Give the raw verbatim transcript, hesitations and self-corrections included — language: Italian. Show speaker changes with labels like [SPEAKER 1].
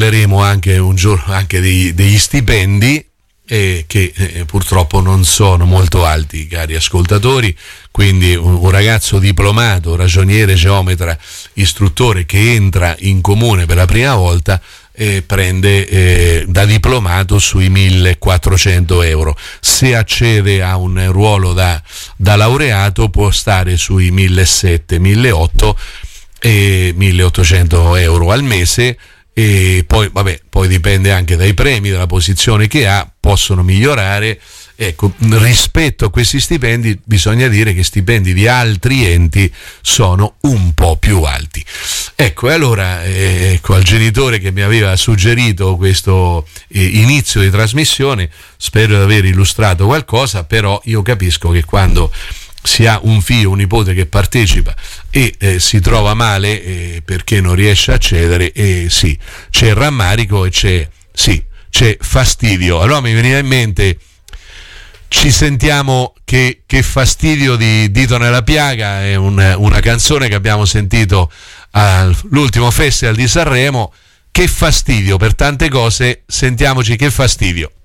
[SPEAKER 1] parleremo anche un giorno anche dei, degli stipendi, eh, che eh, purtroppo non sono molto alti, cari ascoltatori. Quindi un, un ragazzo diplomato, ragioniere, geometra, istruttore, che entra in comune per la prima volta eh, prende eh, da diplomato sui millequattrocento euro. Se accede a un ruolo da, da laureato può stare sui millesettecento, milleottocento e milleottocento euro al mese. E poi vabbè, poi dipende anche dai premi, dalla posizione che ha, possono migliorare. Ecco, rispetto a questi stipendi bisogna dire che stipendi di altri enti sono un po' più alti. Ecco, e allora eh, ecco, al genitore che mi aveva suggerito questo eh, inizio di trasmissione, spero di aver illustrato qualcosa, però io capisco che quando si ha un figlio, un nipote che partecipa e eh, si trova male eh, perché non riesce a accedere, e eh, sì, c'è rammarico e c'è, sì, c'è fastidio. Allora mi veniva in mente, ci sentiamo che, che fastidio di Dito nella piaga, è un, una canzone che abbiamo sentito all'ultimo festival di Sanremo. Che fastidio per tante cose, sentiamoci Che fastidio.